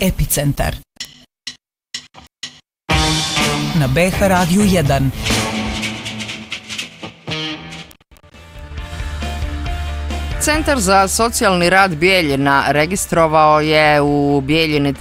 Epicentar na BH Radiju 1. Centar za socijalni rad Bijeljina registrovao je u Bijeljini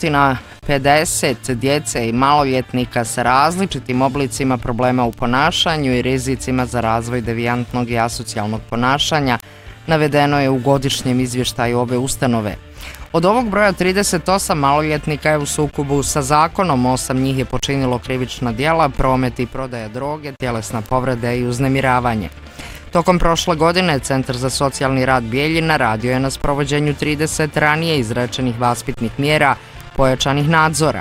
350 djece i maloljetnika sa različitim oblicima problema u ponašanju i rizicima za razvoj devijantnog i asocijalnog ponašanja, navedeno je u godišnjem izvještaju ove ustanove. Od ovog broja 38 maloljetnika je u sukobu sa zakonom, 8 njih je počinilo krivična djela, promet i prodaja droge, tjelesna povreda i uznemiravanje. Tokom prošle godine Centar za socijalni rad Bijeljina radio je na sprovođenju 30 ranije izrečenih vaspitnih mjera, pojačanih nadzora.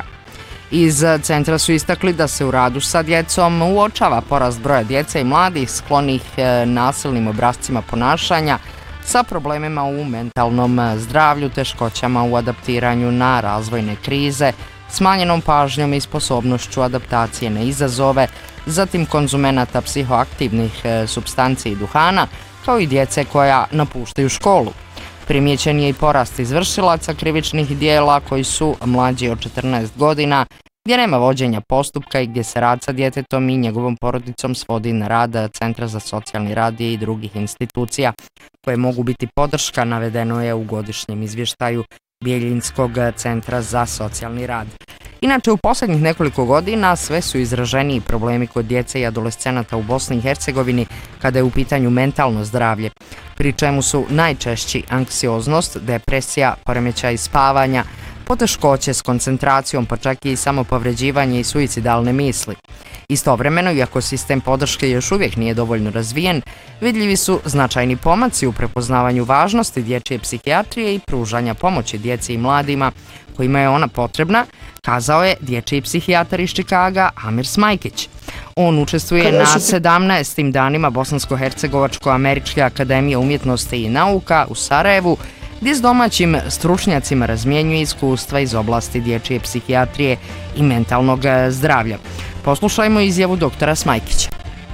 Iz centra su istakli da se u radu sa djecom uočava porast broja djece i mladih sklonih nasilnim obrascima ponašanja sa problemima u mentalnom zdravlju, teškoćama u adaptiranju na razvojne krize, smanjenom pažnjom i sposobnošću adaptacije na izazove, zatim konzumenata psihoaktivnih supstanci i duhana, kao i djece koja napuštaju školu. Primijećen je i porast izvršilaca krivičnih djela koji su mlađi od 14 godina, gdje nema vođenja postupka i gdje se rad sa djetetom i njegovom porodicom svodi na rad Centra za socijalni rad i drugih institucija koje mogu biti podrška, navedeno je u godišnjem izvještaju Bijeljinskog centra za socijalni rad. Inače, u posljednjih nekoliko godina sve su izraženiji problemi kod djece i adolescenata u Bosni i Hercegovini kada je u pitanju mentalno zdravlje, pri čemu su najčešći anksioznost, depresija, poremećaj spavanja, poteškoće s koncentracijom, pa čak i samopovređivanje i suicidalne misli. Istovremeno, iako sistem podrške još uvijek nije dovoljno razvijen, vidljivi su značajni pomaci u prepoznavanju važnosti dječje psihijatrije i pružanja pomoći djeci i mladima kojima je ona potrebna, kazao je dječji psihijatar iz Čikaga Amir Smajkić. On učestvuje na 17. danima Bosansko-Hercegovačko-Američke akademije umjetnosti i nauka u Sarajevu, gdje s domaćim stručnjacima razmjenjuje iskustva iz oblasti dječje psihijatrije i mentalnog zdravlja. Poslušajmo izjavu doktora Smajkića.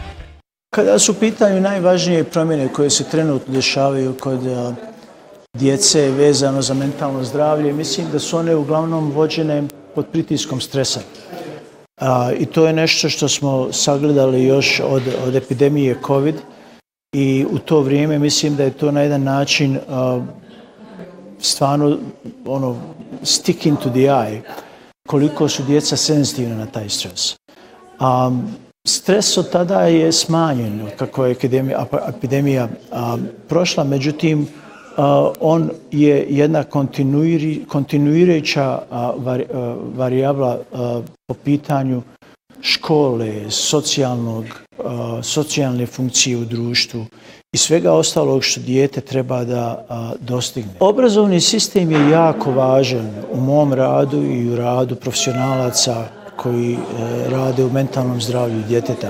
Kada su u pitanju najvažnije promjene koje se trenutno dešavaju kod djece vezano za mentalno zdravlje, mislim da su one uglavnom vođene pod pritiskom stresa. I to je nešto što smo sagledali još od epidemije COVID i u to vrijeme mislim da je to na jedan način stvarno sticking to the eye, koliko su djeca senzitivna na taj stres. Stres od tada je smanjen kako je epidemija prošla, međutim on je jedna kontinuirajuća varijabla po pitanju škole, socijalne funkcije u društvu i svega ostalog što dijete treba da dostigne. Obrazovni sistem je jako važan u mom radu i u radu profesionalaca koji rade u mentalnom zdravlju djeteta.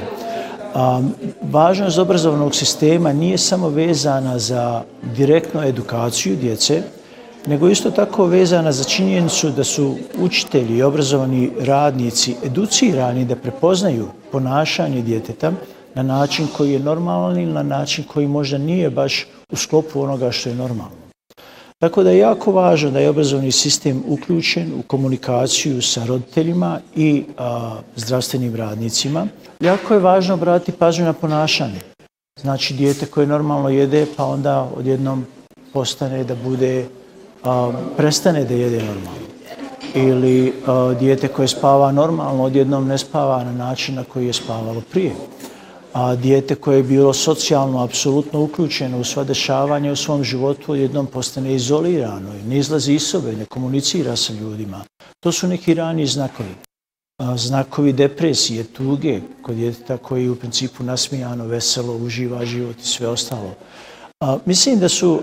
Važnost obrazovnog sistema nije samo vezana za direktnu edukaciju djece, nego isto tako vezana za činjenicu da su učitelji i obrazovani radnici educirani da prepoznaju ponašanje djeteta na način koji je normalan ili na način koji možda nije baš u sklopu onoga što je normalno. Tako da je jako važno da je obrazovni sistem uključen u komunikaciju sa roditeljima i zdravstvenim radnicima. Jako je važno obratiti pažnju na ponašanje. Znači, dijete koje normalno jede, pa onda odjednom postane da bude, prestane da jede normalno. Ili dijete koje spava normalno, odjednom ne spava na način na koji je spavalo prije. Dijete koje je bilo socijalno apsolutno uključeno u sva dešavanja u svom životu odjednom postane izolirano, ne izlazi iz sobe, ne komunicira sa ljudima. To su neki raniji znakovi. Znakovi depresije, tuge kod djeteta koji u principu nasmijano, veselo, uživa život i sve ostalo. Mislim da su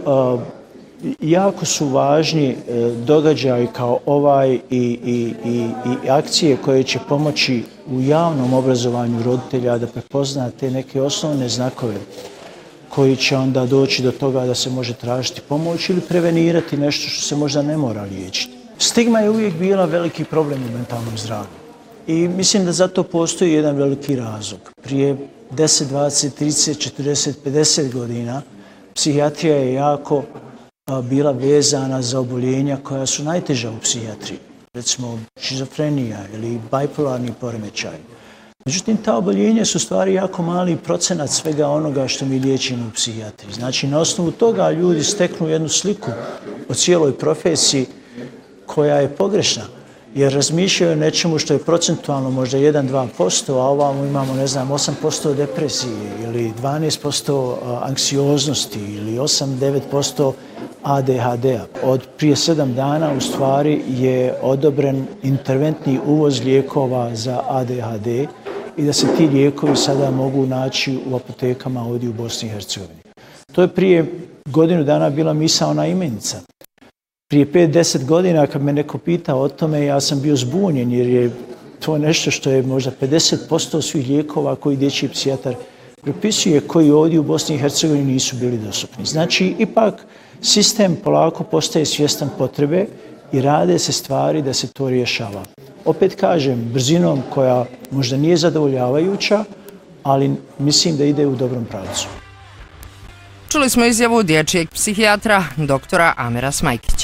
jako su važni događaji kao ovaj i akcije koje će pomoći u javnom obrazovanju roditelja da prepozna te neke osnovne znakove koji će onda doći do toga da se može tražiti pomoć ili prevenirati nešto što se možda ne mora liječiti. Stigma je uvijek bila veliki problem u mentalnom zdravlju i mislim da zato postoji jedan veliki razlog. Prije 10, 20, 30, 40, 50 godina psihijatrija je jako bila vezana za oboljenja koja su najteža u psihijatriji, recimo šizofrenija ili bipolarni poremećaj. Međutim, ta oboljenja su stvari jako mali procenat svega onoga što mi liječimo u psihijatriji. Znači, na osnovu toga ljudi steknu jednu sliku o cijeloj profesiji koja je pogrešna, jer razmišljaju o nečemu što je procentualno možda 1-2%, a ovamo imamo, 8% depresije ili 12% anksioznosti ili 8-9% ADHD-a. Od prije 7 dana u stvari je odobren interventni uvoz lijekova za ADHD i da se ti lijekovi sada mogu naći u apotekama ovdje u Bosni i Hercegovini. To je prije godinu dana bila misaona imenica. Prije 5-10 godina kad me neko pitao o tome, ja sam bio zbunjen jer je to nešto što je možda 50% svih lijekova koji dječji psihijatar propisuje, koji ovdje u Bosni i Hercegovini nisu bili dostupni. Znači, ipak sistem polako postaje svjestan potrebe i rade se stvari da se to rješava. Opet kažem, brzinom koja možda nije zadovoljavajuća, ali mislim da ide u dobrom pravcu. Čuli smo izjavu dječjeg psihijatra doktora Amira Smajkića.